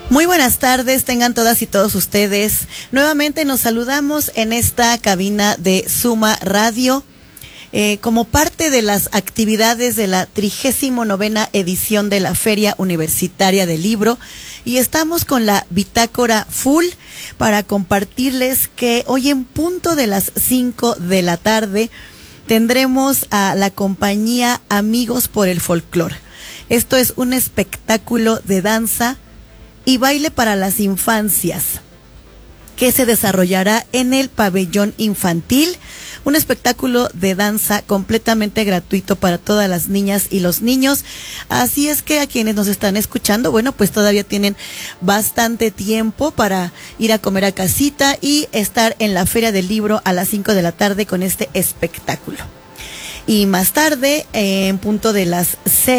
Muy buenas tardes, tengan todas y todos ustedes. Nuevamente nos saludamos en esta cabina de Suma Radio como parte de las actividades de la 39ª edición de la Feria Universitaria del Libro, y estamos con la Bitácora Full para compartirles que hoy en punto de las 5 de la tarde tendremos a la compañía Amigos por el Folclor. Esto es un espectáculo de danza y baile para las infancias que se desarrollará en el pabellón infantil, un espectáculo de danza completamente gratuito para todas las niñas y los niños. Así es que a quienes nos están escuchando, bueno, pues todavía tienen bastante tiempo para ir a comer a casita y estar en la Feria del Libro a las 5 de la tarde con este espectáculo. Y más tarde, en punto de las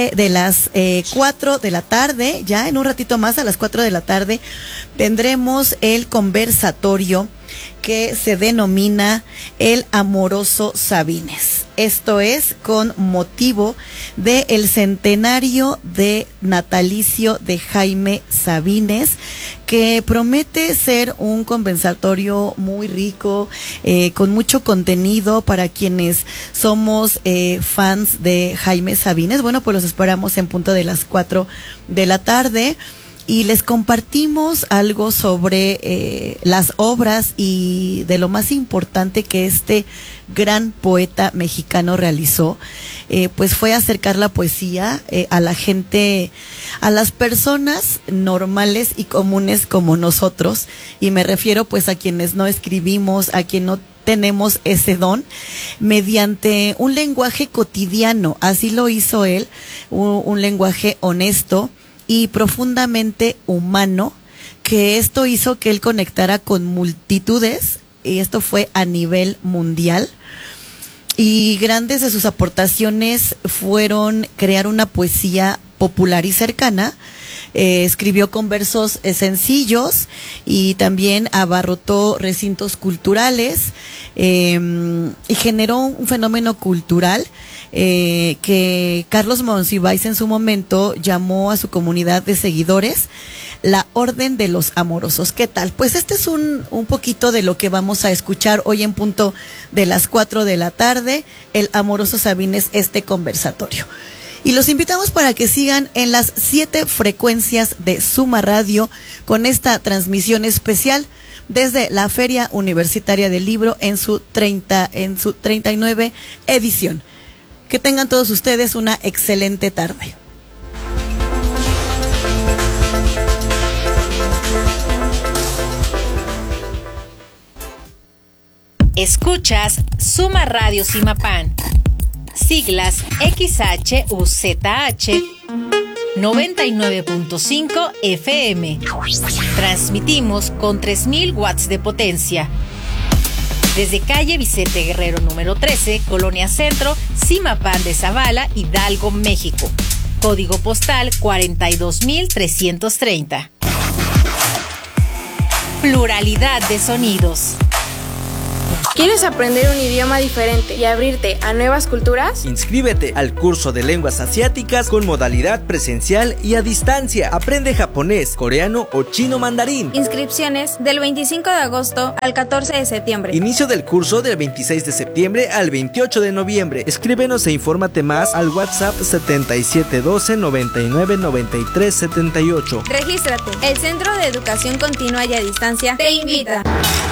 4 de la tarde, ya en un ratito más, a las 4 de la tarde, tendremos el conversatorio que se denomina El Amoroso Sabines. Esto es con motivo del centenario de natalicio de Jaime Sabines, que promete ser un conversatorio muy rico, con mucho contenido para quienes somos fans de Jaime Sabines. Bueno, pues los esperamos en punto de las 4 de la tarde. Y les compartimos algo sobre las obras y de lo más importante que este gran poeta mexicano realizó, pues fue acercar la poesía a la gente, a las personas normales y comunes como nosotros, y me refiero pues a quienes no escribimos, a quien no tenemos ese don, mediante un lenguaje cotidiano. Así lo hizo él, un lenguaje honesto y profundamente humano, que esto hizo que él conectara con multitudes, y esto fue a nivel mundial. Y grandes de sus aportaciones fueron crear una poesía popular y cercana. Escribió con versos sencillos y también abarrotó recintos culturales, y generó un fenómeno cultural que Carlos Monsiváis en su momento llamó a su comunidad de seguidores la Orden de los Amorosos. ¿Qué tal? Pues este es un poquito de lo que vamos a escuchar hoy en punto de las 4 de la tarde, El Amoroso Sabines, este conversatorio. Y los invitamos para que sigan en las 7 frecuencias de Suma Radio con esta transmisión especial desde la Feria Universitaria del Libro en su 39 edición. Que tengan todos ustedes una excelente tarde. Escuchas Suma Radio Simapán, siglas XHUZH 99.5 FM. Transmitimos con 3000 watts de potencia. Desde calle Vicente Guerrero número 13, Colonia Centro, Simapán de Zavala, Hidalgo, México. Código postal 42330. Pluralidad de sonidos. ¿Quieres aprender un idioma diferente y abrirte a nuevas culturas? Inscríbete al curso de lenguas asiáticas con modalidad presencial y a distancia. Aprende japonés, coreano o chino mandarín. Inscripciones del 25 de agosto al 14 de septiembre. Inicio del curso del 26 de septiembre al 28 de noviembre. Escríbenos e infórmate más al WhatsApp 7712 99 93 78. Regístrate. El Centro de Educación Continua y a Distancia te invita.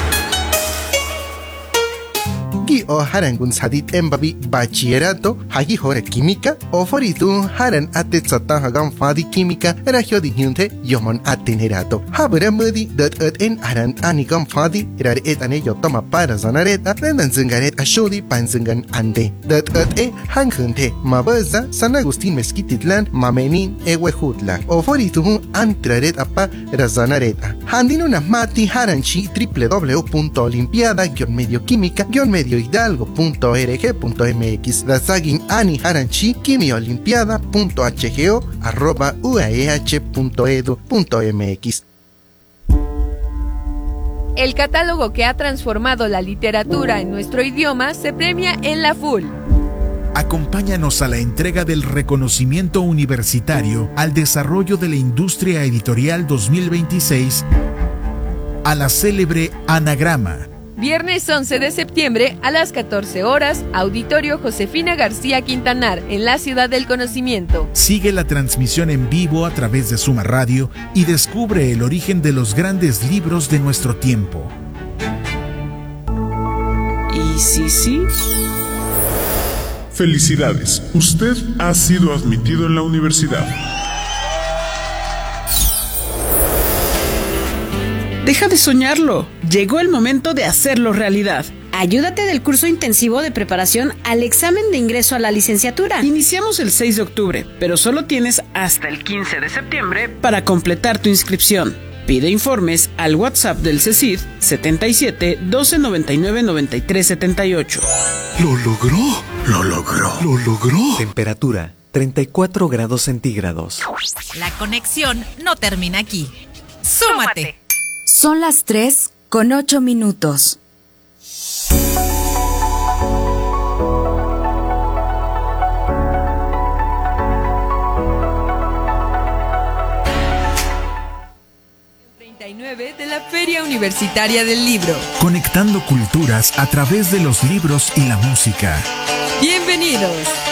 Gi o harangun sadit embabi bachillerato hagi hore química o foritu haran atet sata hagam fadi química era jodi hyunte yomon atenerato habra mudi dat en aran anigam fadi era et ane yotoma para zanareta rendan zingaret ashodi panzingan ande dat hangunte mabaza San Agustín Mezquititlan mamenin ewehutla o foritu antraret apa razanareta handino na mati haranchi www.olimpiada-medioquímica-mediohidalgo.org.mx Dasagin Ani Haranchi quimiolimpiada.hgo@uaeh.edu.mx. El catálogo que ha transformado la literatura en nuestro idioma se premia en la FUL. Acompáñanos a la entrega del reconocimiento universitario al desarrollo de la industria editorial 2026 a la célebre Anagrama. Viernes 11 de septiembre a las 14 horas, Auditorio Josefina García Quintanar, en la Ciudad del Conocimiento. Sigue la transmisión en vivo a través de Suma Radio y descubre el origen de los grandes libros de nuestro tiempo. ¿Y sí? Felicidades, usted ha sido admitido en la universidad. Deja de soñarlo. Llegó el momento de hacerlo realidad. Ayúdate del curso intensivo de preparación al examen de ingreso a la licenciatura. Iniciamos el 6 de octubre, pero solo tienes hasta el 15 de septiembre para completar tu inscripción. Pide informes al WhatsApp del CECID 77 12 99 93 78. ¡Lo logró! ¡Lo logró! ¡Lo logró! Temperatura 34 grados centígrados. La conexión no termina aquí. ¡Súmate! Son las 3:08. De la Feria Universitaria del Libro. Conectando culturas a través de los libros y la música. Bienvenidos.